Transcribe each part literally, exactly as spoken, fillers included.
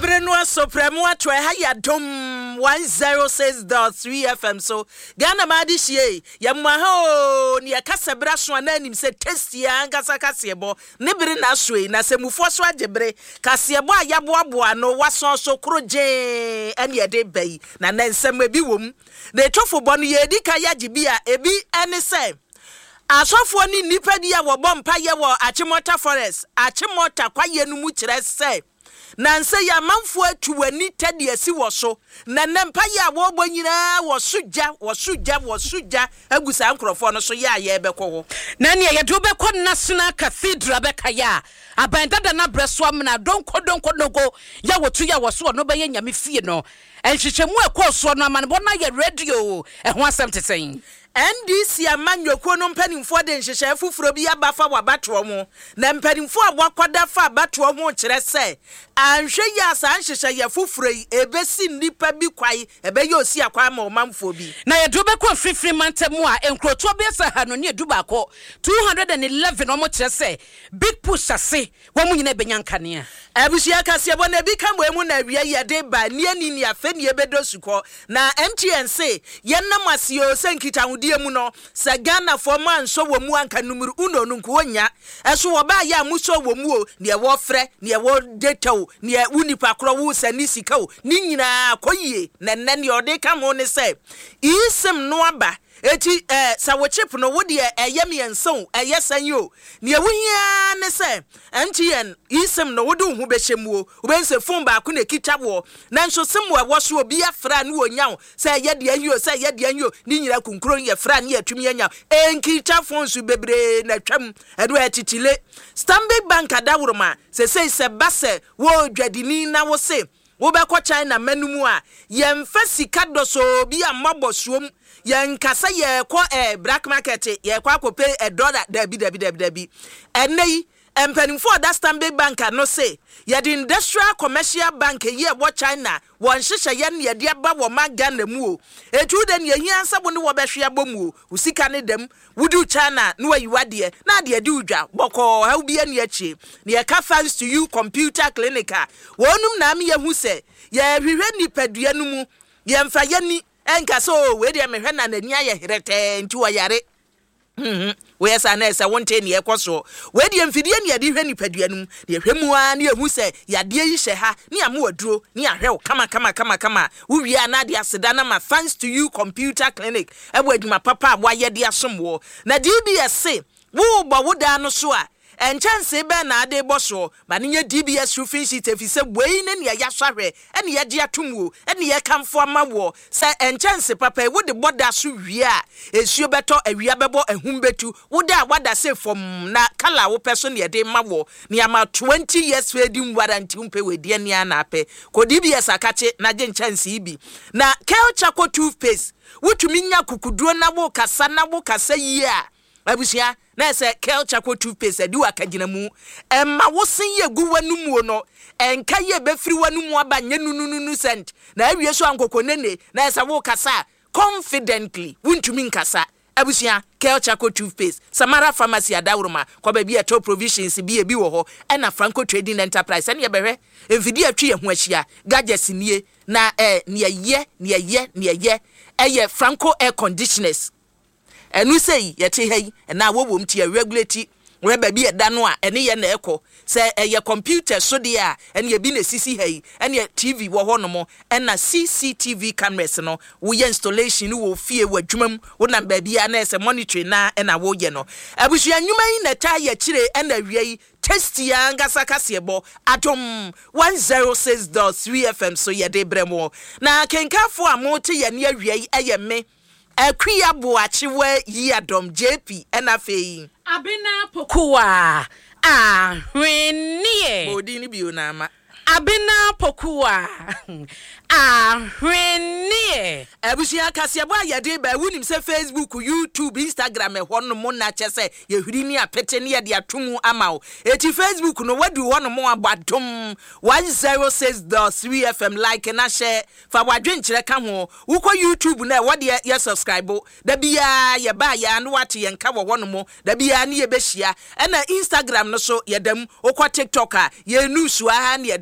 Ebreno Supremo Atwe Haya Dom one oh six point three F M. So Ghana Madishie Yamaho Nia Casabra Swanim said Testia Angasa Casiebo Nibri Naswe Nasemufo Swajebre Casiebo Yabuabua no wason so croje and ye de bay na nensem be wom the trophy boni yedi kaya jibia ebi any say asofo ni nipa dia wo bompa ye wo Achimota Forest Achimota kwaye no mu kire say Nanse ya manfo atuwani tade asi wo so na nempa ya wo bo nyina wo soja wo soja wo soja agusa nkrofo no so ya ya ebekọ ho na ne ye do bekọ National Cathedral bekaya abandada na breso amna donko donko donko ya wotu ya wo so no be ye nyame fie no enhwehwemu ekọ so no amane bo na ye radio e ho asem teten N D C amanyoko no mpanimfo de nhyehyɛ fufuro bi abafa wabato mo na mpanimfo abwakwada fa abato mo kyerɛ sɛ anhwɛ yi asa nhyehyɛ ya fufuro yi ebesi nipa bi kwai ebɛyɛ osi akwa ma ɔmanfo bi na ye do bɛkɔ frifri mantemu a enkroto bi asa ha no ne edu baako two hundred eleven ɔmo kyerɛ sɛ big push ase wɔn mu nyina benya nkanea abusia kasiebo na bi ka mo emu na wiye ye de ba ne ani ni afa ne ebedo sukɔ na M T N C yenam asio senkita die mu no sa Ghana for man so wo mu anka numuru uno no nko nya eso wo ba ya mu so wo mu o ne wo frɛ ne wo data o ne unipa kro wo sani sika o ni nyina koyie na nne ne ode ka mo ne sɛ isem no aba eti eh sa wo chip no wo de eye mienson eye sanyo ne wuhia ne sɛ M T N isem no wo de hu be hyemu o wo ben se phone ba ko na kita wo na nso sem wo so obi afra ne wo nya sɛ ye de anyo sɛ ye de anyo ni nyira kunkuro ye fra ne atumi anya enkita phone su bebre na twam edo etitile Stanbic Bank adawroma se se se base wo dwadini na wo se wo be ko China manumu a ye mfa sika doso bi amabosuom yen kasa ye ko eh black market ye kwa kope a dollar dabi dabi dabi dabi enei empanimfo da Stanbic Bank no say ye the industrial commercial bank ye wo China won hyehye ye ne de aba wo magana mu o etu de ne hia nsabo ne wo behwe abomu o usika ne dem wudu China no ayiwade na de de udwa boko ha ubi ne achi ne ka thanks to you computer clinic wonum na me ye hu se ye hwehwe nipadua no mu ye mfa ye ni enka so we de mehwe na nani aye herete nti wo yare mhm we yesa na esa wonte ne ekoso we de mfidie ne de hwe nipaduanum ne hwemu a ne ehu se yade yi hye ha ne amo aduro ne ahwe kama kama kama kama wo wi ana de aseda na ma thanks to you computer clinic ebo aduma papa abo aye de asomwo na D B S say wo bo wo da no so a enchance be na ade boso ma ne D B S roofing sheet efise boyi ne ne ya hwahwe ene ye de atomu ene ye kamfo amawo se enchance papa wo de boda so wie a esuo beto awia bebo ehum betu wo da wada se fom na kala wo peso ne de mawo ne ama twenty years feeding warranty umpe we de ne ana ape ko D B S akache na je enchance bi na Kelcha ko toothpaste wotumi nya kukuduro na wo kasa na wo kasa yi a abusia na se Kelcha ko toothpaste adi wakagina mu emma wosen ye gu wanumu no enka ye befiri wanumu aba nyenununu cent na awie so ankoko nene na se wo kasa confidently wuntumi nkasa abusia Kelcha ko toothpaste Samara Pharmacy adawroma kwa ba bia top provisions bi e bi wo ho na Franco Trading Enterprise na ye behwe emfidi atwe ye ho ahia gadgets nie na eh ne ye ne ye ne ye eye Franco air conditioners enu sei yete hei na wowom tie regulate we ba bi eda no a ene ye na ekọ se eye computer so de a ene ye bi na sisi hei ene T V wo ho no mo ena C C T V cameras no wo ye installation wo fie wo adwumam wo na ba bi a na ese monitoring na ena wo ye no abusu anwuma yi na ta ye kire ena wiei Testy angasa kasiebo atom one oh six point three F M so ye de bremo na kenkafo amote ye ne awiei eye me Akuya boachiwe yi adom J P enafeyi Abina Pokuwa ah hwenie bodini bionama Abina Pokuwa ah hwenie abusia kasiabo ayade ba wunim se Facebook YouTube Instagram e hono mo na chese ye hwiri ni apete ne ye de atomu amawo eti Facebook no wadu hono mo abadom one oh six point three F M like na share fa wadwenkyere ka ho wuko YouTube na wo de ye subscribe da bia ye ba ya no wate ye nka wo hono mo da bia ne ye behia na Instagram no so ye dam wuko TikTok a ye news a ha ne ye de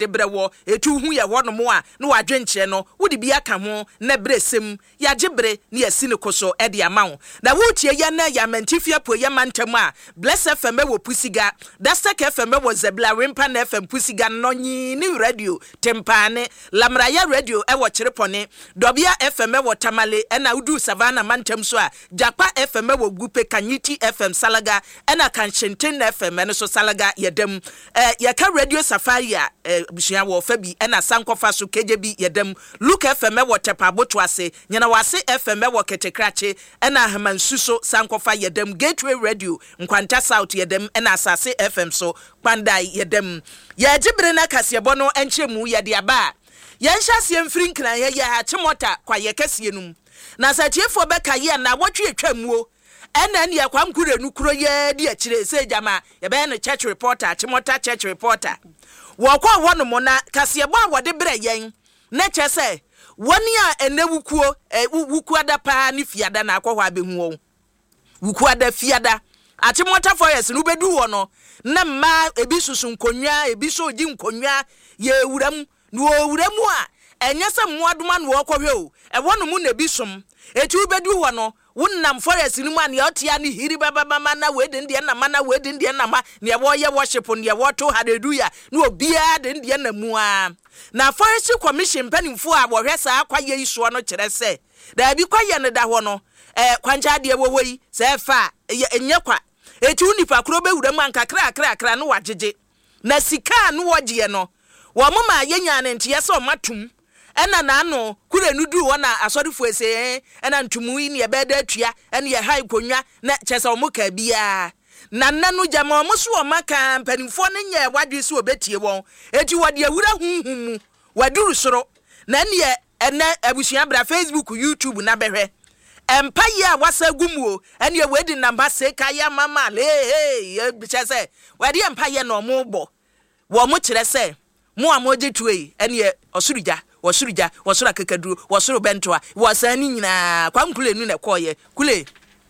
yajebre wo etu hu ye ho no mo a na wadwenkyere no wodi bi aka ho na bresem yajebre ne yasine koso e de ama wo na wotie ya na ya mantifia po ya mantam a Bless F M wo Pusiga Dastek F M wo Zebla Rimpa na F M Pusiga no nyi ni radio tempane Lamraya radio e wo Chirepone Dobia F M wo Tamale e na udu Savannah mantam so a Japa F M wo Gupe Kanyiti F M Salaga e na Kanshenten F M no so Salaga yedem eh yaka radio Safari a eh, busia wo fa bi e na Sankofa so K J B yedem Luke F M wo Tepaboto ase nyana wase F M wo Ketekrache e na Hamansuso Sankofa yedem Gateway radio Nkwanta South yedem e na Asase F M so Pandai yedem ya jibre na kasebo no enchemu yede aba ya nhyasie mfiri nkran ya ya chimota kwa ye kasie num na satiefo beka ye na wotwe atwamuo ena ne yakwa nkure nukuro ye di akire se jama ye be no church reporter chimota church reporter wo kwa wono mo na kasebo a wode bre yen na chese woni a enewukuo wukuada pa ni fiada na akwa abehu wo wukuada fiada Achimota forest no bedu wo no na ma ebi susu nkonwa ebi so oji nkonwa ye wuram no wuramu a enye se mmoadoma no okwohwe o e wono mu na bi som eti ubedu wo no wonnam forest ni mu an ye otia ni hiri baba mama na we de ndie na mana we de ndie na ma ne wo ye worship ne wo to hallelujah no obia de ndie na mu a na forest commission panimfo a wo hwesa akwa ye iso no kire se da bi kwa ye ne da ho no eh kwanja de wo wo yi se fa enye kwa eti unipa kro be wura mu anka kra kra kra no wagege na sika no wogye no wo mama yenya ne ntie se o matum ena na ano kure nudu wona asorifu ese ena ntumu yi ne be da atua ene ye hai konwa na chese o muka bia na nanu jama o muso o maka mpanimfo ne nya wadwe se obetie won eti wode awura hunhum waduru soro na ne ene abusua bra Facebook YouTube na behwe empire wasa gumuo ene ye wedi namba se kaya mama le hey ye chese wedi empire no mo bo wo mo kire se mo amoje tuei ene ye osuruja wosuruja wosura kekaduro wosuru bentoa wasani nyina kwa nkule nu na koye kule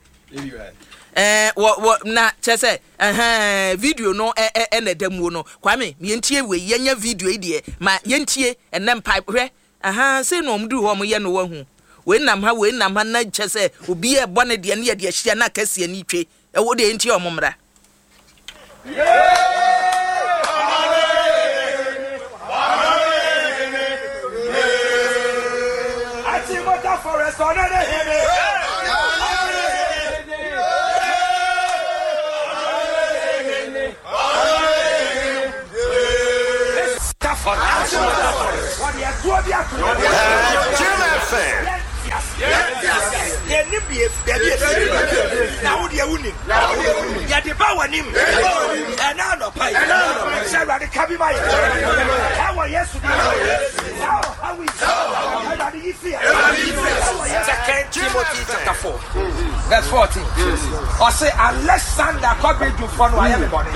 eh wo na chese eh video no eh eh na damu no kwame yentie we yenya video ide ma yentie enem pipe hwe aha se no omdu ho mo ye no wahu we nam ha we nam ha na chese obi e bone de ne ye de hia na kase ani twe e wo de yentie omomra Forest on the heavy. Now the winning. Yeah, the power him. And now no pay. Sarah the cabby by. How are yesterday? How how we how do you feel? Second Timothy chapter four. Verse fourteen. Or say unless Sanda could be to follow everybody.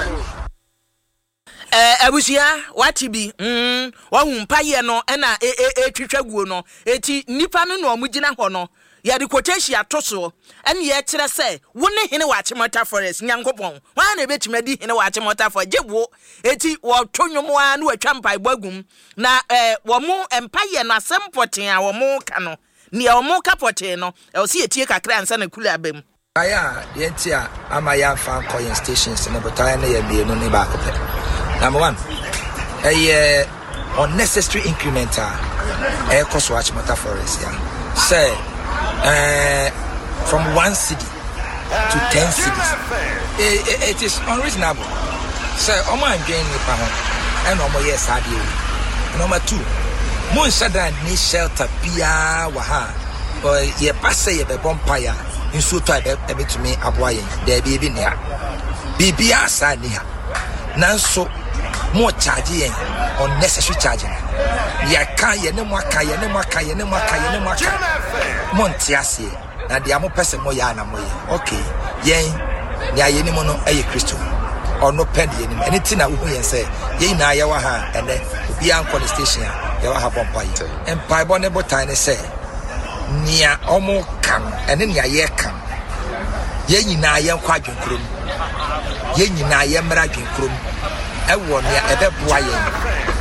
Eh abusia wati bi mm wa humpaye no na e e twetwaguo no eti nipa no no omugina ho no ya de quotation atoso ene ye kire se wo ne hene wa Achimota forest nyankopon wa na betimadi hene wa Achimota for jebo eti wo tonwomo a na watwa mpai bagum na eh wo mo empaye na sempoten a wo mo ka no ne wo mo kapoten no e o se etie kakra ansa na kula abam aya ye ntia ama ya fan coin stations ne botaya na ye mienu ne ba ko pe. Number one, a uh, unnecessary increment air cost watch Achimota forest. Yeah, say uh, from one city to ten cities, it, it is unreasonable. Say, oh my, gain the pound, and oh my, yes, I do. Number two, moon sada ni shelter pia waha, or ye passe ye be bompire in so type a bit to me aboye, there be in here. Bibia saniha. Nanso more charging unnecessary charging. Ya kan ye ne mo aka ye ne mo aka ye ne mo aka ye ne mo aka. Montiasie na dia mo pese mo ya na mo ye. Okay. Yen ya ye ni mo no eye Kristo. Ono pen ye ni. Anything na wo yen say ye na ye wa ha ene obi an call station ya wa ha bompa ye. Empire bonne botai ne say nia omo kam ene nia ye kam. Ye nyina ye kwa dwekrom. Ye nyina ye mra dwekrom. Ewo ne ebeboa ye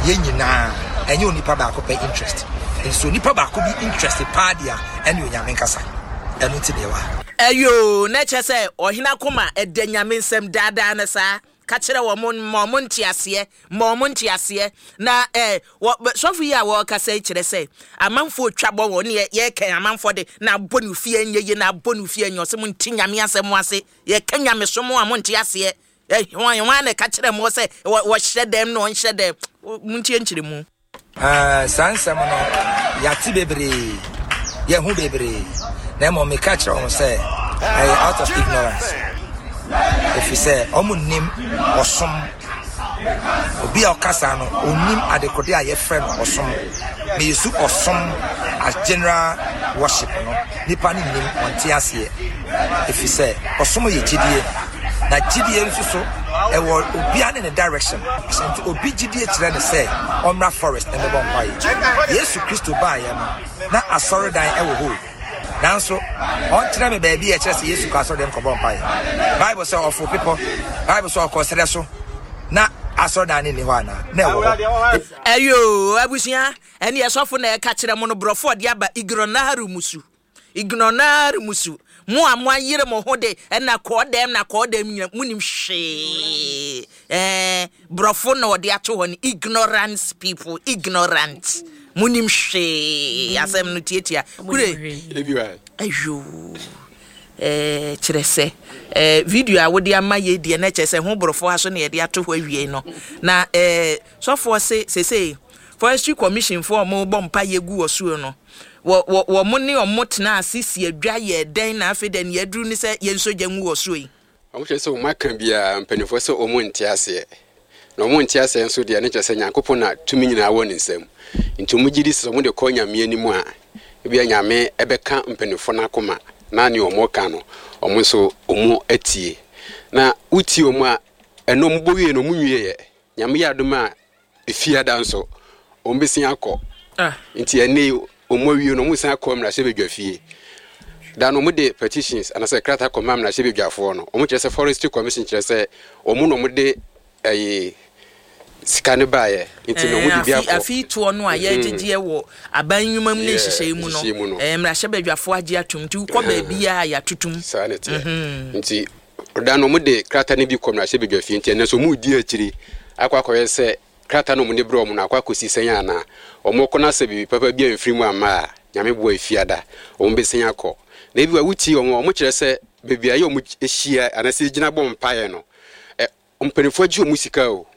yen nyina enye onipa ba ko pe interest so onipa ba ko bi interest pa dia ene onyame nkasa enu ti de wa ayo na che se ohina koma edanyame nsem dada na sa ka kire wo mo mo ntiase mo mo ntiase na eh sofu yi a wo kasa kire se amanfo twabo wo ne ye kan amanfo de na bonu fie nyeye na bonu fie nyo se mo ntinyame asem ase ye kan nyame so mo mo ntiase eh wan wan na ka kire mo se wo hye dem no hye dem mo ntie nkire mu ah sansam no yati bebre ye hu bebre na mo me ka kire wo se out of ignorance. If you say omunim osom obi okasa no onim adekode aye friend osom me yesu osom as general worship no nipa ni nim onte ase. If you say osom ye gidie na gidie nso so e wo obi an in the direction so obi gidie kire ne say omra forest and the bonfire yesu Kristo ba ya no na asore dan e wo ho nanso on tell me baby e chese yesu ka asore dem ko bonfire bible say of people bible say of kosere so na asore dan ni ho ana na e wo ayo abusia ene yesofo na e ka kire mo no brofo de aba ignonaru musu ignonaru musu mo amwa yire mo hode na ko dem na ko dem munim hwe eh brofo na ode ato ho ni ignorance people ignorant munim hwe asem no tietia kure ayo eh kirese eh video a wode ama ye die na kese ho brofo aso na ye de ato ho awie no na eh sofo se se se forestry commission for mo bompa yegu osuo no wo wo mo ne omotena asisi adwa ye den na afi den ye duru ni se ye nso gyanwu osuo yi amche se o maka bia mpanifo se o mo ntiase na o mo ntiase nso de ne kese nyankopon na tumi nyina wo ne nsam nti mo gidi se mo de ko nyame animu a bia nyame ebeka mpanifo na koma na ne o mo ka no o mo so o mo atie na uti o mo a eno mo bowie no mo nwie ye nyame ya doma efia da nso o mbesi akọ ah nti ene omo wi no musan akọ mra hye bedwafie da no mo de petitions ana se krata koma mra hye bedwafo no o mo kire se forestry commission kire se o mo no mo de eh sikane baaye nti no mo de bia akọ afi to no a ye gege wo abanyumam ne hyehyɛ mu no eh mra hye bedwafo age atum nti ukọ ba bia ya tutum sa ne te nti da no mo de krata ne bi kọ mra hye bedwafie nti ne so mo di akiri akwa akọ se krata no mu ne bro mu na akwa kosi senya na omo kona se bi papa bia mfirimu ama nyame bo afiada omo besenya akọ na ebi wa wuti omo omo kire se bebia ye omo ehia anase gina bom pae no eh ompanifo agi omo sika o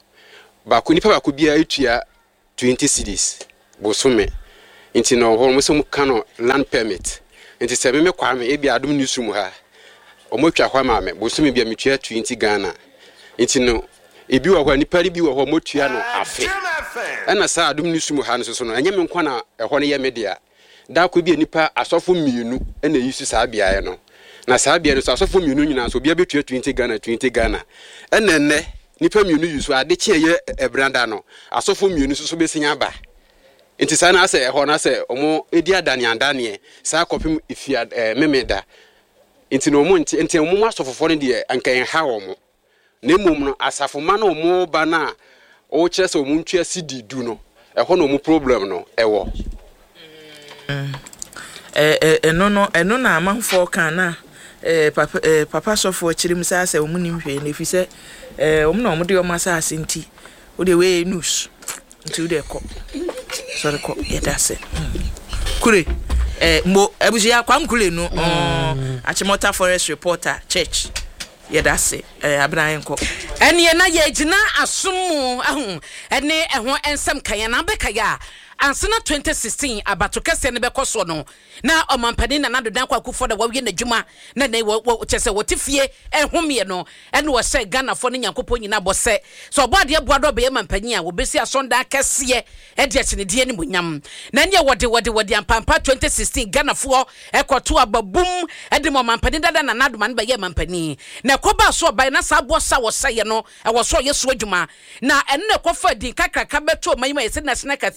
ba ko nipa ba ko bia etua twenty cedis bosome nti no ho mo se mo kano land permit nti se me me kwa me ebi adom newsroom ha omo twa kwa ma me bosome bia metua twenty Ghana nti no ebi wo hwa nipa bi wo ho motua no afe ana sa adum ni sumu ha no so no enye me nkwa na eho ne ye media da ko bi nipa asofo mienu na yisu sa bia ye no na sa bia no so asofo mienu nyina so bia betua twenty Ghana twenty Ghana ena ne nipa mienu yisu ade che ye ebranda no asofo mienu so so besinya ba nti sa na ase eho na se omo edi adane andane sa kopim ifia memeda nti no mo nti nti omo asofo no de ankan ha omo nemum no asafoma no mo ba na o kire se o mu ntwa sidi du no e ho no mu problem no e wo eh eh no no eno na amanfo kan na eh papa eh papa sofo kirim sa se o mu nimhwe na fi se eh o mu na o mu de o ma sa asenti o de we news nti o de ko sorry ko ye da se kure eh mo abusia kwam kure no achimota forest reporter church ye da se eh abran ko ene na ye gina asomu ahu ene ehho ensem kaya na bekaya ansena twenty sixteen abato kese ne bekoso no na omampani na nadodan kwa kufo da wawie na djuma na ne chese wotifie ehomie no ene wo se Ghana fo ne nyankopon nyina bose so obode boado be mampani a wo besi asonda kese e de chenedie ne munyam na ne wode wode wode ampampa twenty sixteen Ghana fo ekoto ababum e de omampani dada na nadoma ne be ye mampani na koba so obai na sa bosa wo se ye no e wo so ye so adwuma na ene ne kofa din kakraka beto mayima ye se National Cathedral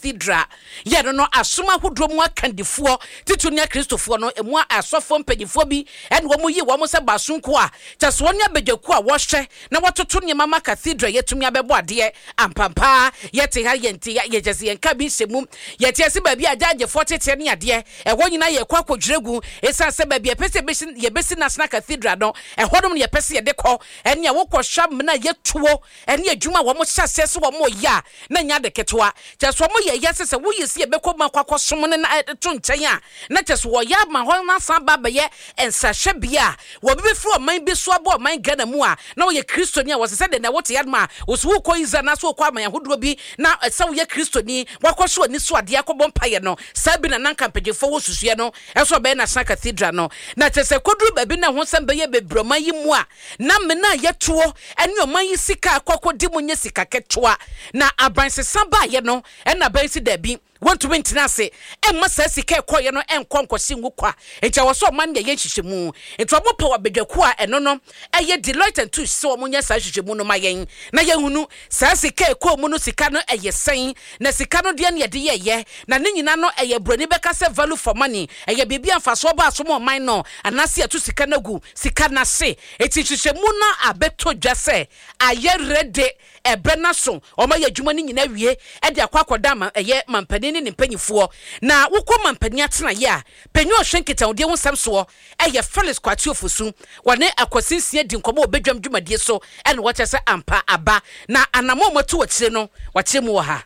yɛ no no asoma hodro mu akandifoɔ titunya kristofoɔ no emu asɔfo mpanyimfoɔ bi ɛne wɔn yi wɔn sɛ basonko a kyɛso ne abegyaku a wɔhwɛ na wɔtoto ne mama cathedral yɛtumi abɛbɔ adeɛ ampampa yɛte ha yɛnte yɛgyese yɛnka bi hyɛmu yɛte ase baabi a gyagyefoɔ tete ne adeɛ ɛhɔ nyina yɛkɔ akɔdweregu ɛsan sɛ baabi yɛpɛsɛ yɛbɛsi yɛbɛsi national cathedral no ɛhɔ nom yɛpɛsɛ yɛde kɔ ɛne a wɔkɔhwɛ mena yɛtuo ɛne adwuma wɔn hyɛ asɛ so wɔn yɛ a na nya de ketewa kyɛso wɔn yɛ yɛ sɛ woyɛ si yɛbɛkɔ ma kwakɔ som ne na to nkyɛn a na kyɛso wɔyɛ ama hɔ na san ba bɛyɛ nsahwɛ bia wɔbi bɛfiri ɔman bi so abɔ ɔman Ghana mu a na wɔyɛ kristoni a wɔsɛ sɛ de na wɔte yadma a wɔso wokɔ Israel na so wokɔ aman yahodoɔ bi na ɛsɛ woyɛ kristoni wakɔ so ani so adeɛ akɔbɔ mpaeɛ no saa bi na nanka mpanyimfoɔ wɔ susua no ɛso bɛyɛ national cathedral no na kyɛsɛ koduru baabi na ho sɛm bɛyɛ bebrɛma yi mu a na mena yɛtoɔ ɛne ɔman yi sika akɔkɔ di mu nyɛ sika ketewa na abansesa baayɛ no ɛna bɛyɛ si daabi want to win tenase emma sa sika ekoye no enkɔ nkɔsi ngukwa echa wo so man ye hyehyemu eto abo power bedwaku a eno no eye Deloitte and Touche so omunya sa hyehyemu no mayen na yehunu sa sika ekɔ mu no sika no eye sen na sika no de ne ye de ye na ne nyina no eye broni beka se value for money eye bibia mfaso ba aso mo man no anase ato sika na gu sika na se eti hyehyemu na abeto dwa se aye rede ebena so oma ye adwuma ne nyina wie e de akwakoda ma eye mampani ne mpanyifo na wokɔ mampani atena ye a panyi ohwe nkitawo ho sam so eye Felix Kwatio Fosu wɔne akosinsie di nkɔmɔ obedwam dwumadie so ɛne wɔkyɛ sɛ ampa aba na anamo moto wɔkyire no wɔkyire mu wɔ ha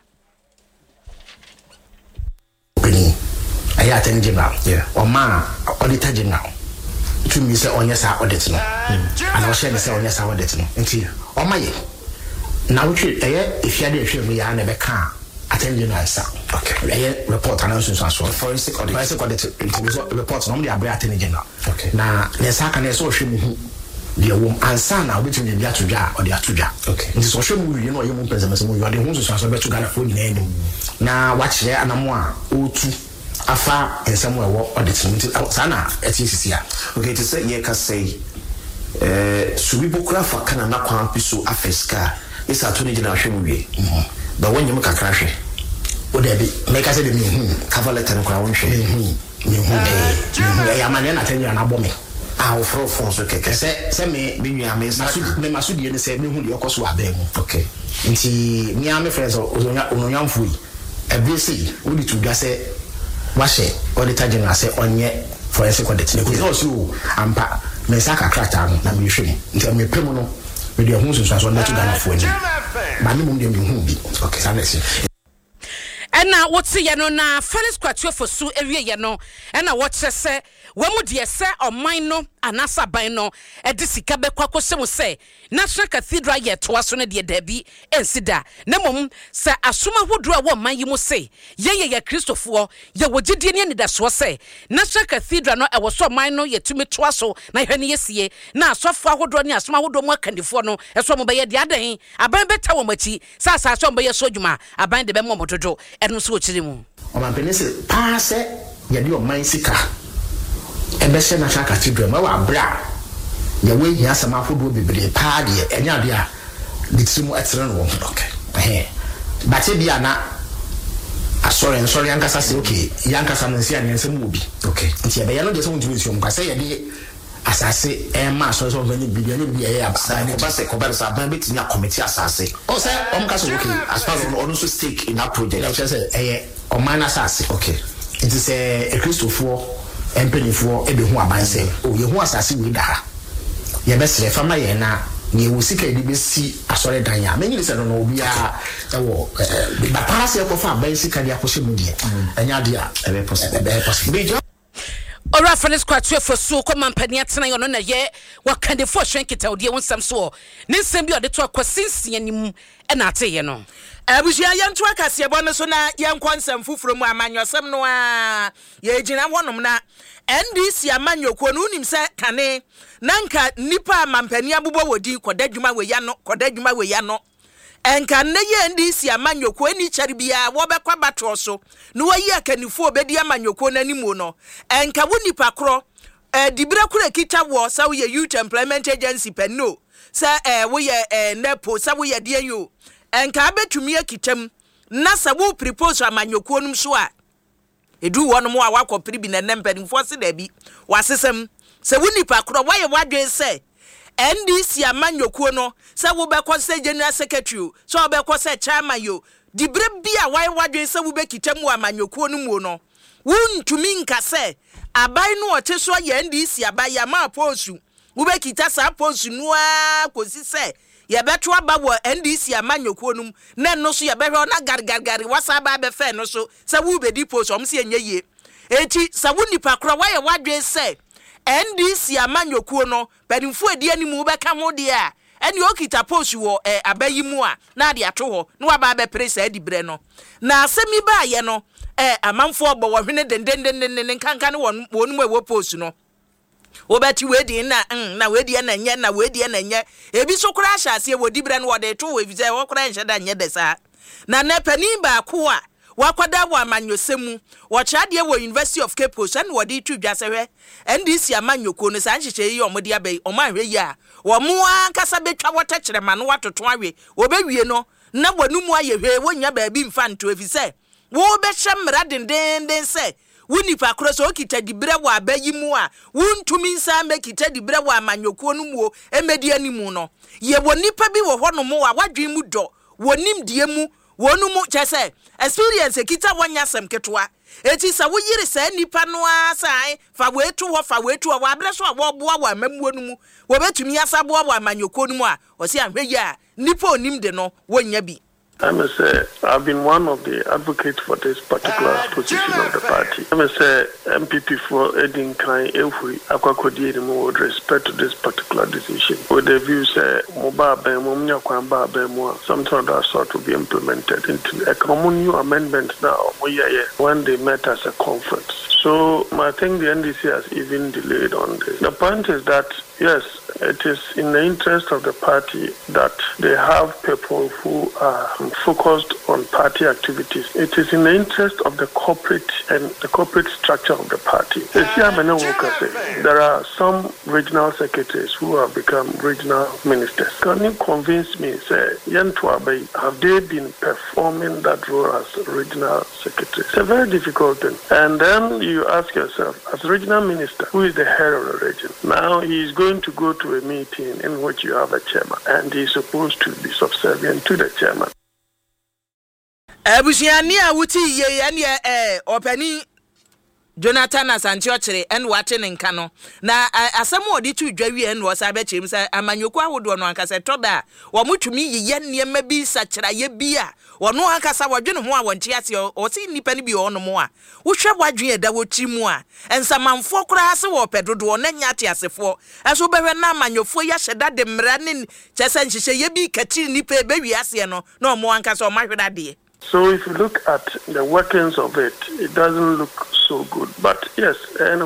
panyi aye atɛn general yeah ɔma auditor general tumi sɛ ɔnyɛ sa audit no ana ɔhyɛ ne sɛ ɔnyɛ sa audit no nti ɔma ye na wotwe ɛyɛ efiade ehwe mu ya na bɛka attend general sa okay ɛyɛ report ananso so aso forensic audit forensic audit nti report no mo de abra attend general okay na ne sa ka na so hwe mu hu de wo ansa na obetumi de atodwa o de atodwa okay nti so hwe mu wi no ɔyɛ mu mpɛsɛmɛsɛ mu yɔde hu so aso bɛto gana fo nyina anim na wakyerɛ anamo a otu afa ensɛm ɛwɔ audit nti sa na ɛti sisi a okay to say ye ka say eh subi bokura fa kana na kwan piso afeska isa atoni gina hwe mu wie ba wanyem kakra hwe o de bi make say de me hu cover letter no kwa won hwe me hu me hu eh ya mane na tanya na bomme ah o fro fon so keke se se me me nua me masu me masu die ne se me hu de okoso aba mu okay nti me am friends ozonya ononyamfo yi ebi se o di tudwa se wahye auditor general se onye forensic audit ne ko so ampa me saka krata no na me hwe nti me pemu no me de hu so so na to gana fo ni ba ni mum de me hu bi okay sanesi ena wote ye no na Felix Kwatio Fosu ewie ye no ena wo kyerɛ sɛ wamu de sɛ ɔman no anasa ban no edi sika bekwa kosem sɛ National Cathedral ye toa so ne de dabi ensida na mom sɛ asoma hodro a wo man yi mu sɛ ye ye ye kristofo ye wogidie ne anidaso sɛ National Cathedral no ɛwɔ so ɔman no ye tumi toa so na hwɛ ne yesie na asofo hodro ne asoma hodro mu akandifo no ɛso mo bɛyɛ de adan aban bɛta wo machi sɛ asase on bɛyɛ so dwuma aban de bɛmɔ mododo ɛno so ochire mu o man penese pa sɛ ye de ɔman sika ebese na National Cathedral ma wa bra ya we hia sama fodo bebre pa de enya de a de timu etere no okay eh ba te bia na asori nsori ankasa se okay yankasa no nsia ne nsem obi okay nti e be ya no de so ntumi nsuom kwa se ye de asase e ma so so vani bibia ne bibia ya ba ne ba se ko ba sa ban beti nya committee asase o se o mka so okay as far as on so stake in that project ya se eh o man asase okay nti se e kristofo empenifo ebe hu abanse o ye hu asase we da ye besre fama ye na ye wo sika edi besi asore dan ya menyi se no no obi a ewo ba parase ko fa ban sika dia ko hye mu die enya dia ebe possible ebe possible Ora Felix Kwatio Fosu ko mampani atena yo no na ye wakandefo hwenkita odie wonsam so ne nsem bi ode to akosinsia nim e na ate ye no abusia yanto akase bo no so na yankonsam fufuro mu amanyosem no a ye gina wonom na N D C amanyoko no nim se kane nanka nipa mampani abobɔ wodi kodadwuma we ya no kodadwuma we ya no enka ne ye N D C amanyoko ani kyare bia wo bekwa batro so no wayi akanifo obedi amanyoko nanimu no enka wo nipa kro eh dibra kura kita wo sa wo ye Youth Employment Agency penno sa eh wo ye eh nepo sa wo ye de yo enka betumi akitam na sa wo propose amanyokuo num so a edu wo no mo a wakopiri bi na nempanimfo se da bi wasesem se wo nipa kro waye wadwen se N D C amanyokuo no se wo be ko se general secretary so wo be ko se chairman yo dibre bia waye wadwen se wo be kitamu amanyokuo no mu no wuntumi nka se abai no ote so ye N D C abai ya ma posu wo be kita sa posu no a kosi se ye beto aba wo N D C amanyokuo no na no so ye be hwe na gargargari wasa ba be fe no so se wo be di posu om se enye ye eti sa wo nipa kro waye wadwen se N D C amanyokuo no panimfo edi animu be ka ho de a eni okita post wo eh, abayi mu a na de ato ho na waba be presa edi bre no na asemi ba ye no eh amanfo ogbo wo hwene dendendenden kanka ne won wonu mu ewo post no obeti wedi na mm, na wedi na nye na wedi na nye ebi so kura ahase wo di bre no wo de to wo ebize wo kura nhye da nye de sa na na panin ba ko a wakwada wa amanyosemu wo chade wo University of Cape Coast and wo di twidwa sehwe N D C amanyoko no sa nhyeche yi omode abai omahwe yi a wo mo ankasa betwa wota kyerema no watoto awe wo bewie no na wanumu ayehwe wonya baabi mfa nto efise wo be hyemra dendenden se wunipa kro so okita dibre wa abayi mu a wuntumi nsa me kita dibre wa amanyoko no mu emedi animu no ye wo nipa bi wo hono mo a wadwen mu do wonim die mu wonu mu chese experience kita wanya sem ketwa eti sa wo yiri sa nipa no asai fa wetu ho fa wetu ho abre so wo boa wa mamuo no mu wo betumi asa boa wa amanyoko no mu a o se ahwe ya nipa onim de no wonya bi. I must say, I've been one of the advocates for this particular position of the party. I must say, M P P for Edin Kai Efui, Akwakodi, with respect to this particular decision, with the view say, Moba Bemumia Kwamba Bemua, something of that sort to be implemented into a common new amendment now, when they met as a conference. So I think the N D C has even delayed on this. The point is that, yes, it is in the interest of the party that they have people who are focused on party activities. It is in the interest of the corporate and the corporate structure of the party. There are some regional secretaries who have become regional ministers. Can you convince me, say, have they been performing that role as regional secretary? It's a very difficult thing. And then you ask yourself, as regional minister, who is the head of the region? Now he is going to go to a meeting in which you have a chairman, and he is supposed to be subservient to the chairman. Ebusiani a wuti ye ene eh opani Jonathan Asantiochire en wate ne nka no na asem odi tu dwawi en wo sa be chim sa amanyoko ahodo no ankasa toda wo mutumi ye niema bi sa kira ye bi a wono ankasa wadwene ho a wonte ase o se nipa ne bi ono mo a wo hwe wadwen eda wo timu a ensamanfo kura ase wo pedodo na nya ate asefo eso behwe na amanyofo ya hyeda de mra ne chese nhihye ye bi katiri nipa e be wi ase no na mo ankasa o mahweda de. So if you look at the workings of it, it doesn't look so good. But yes, and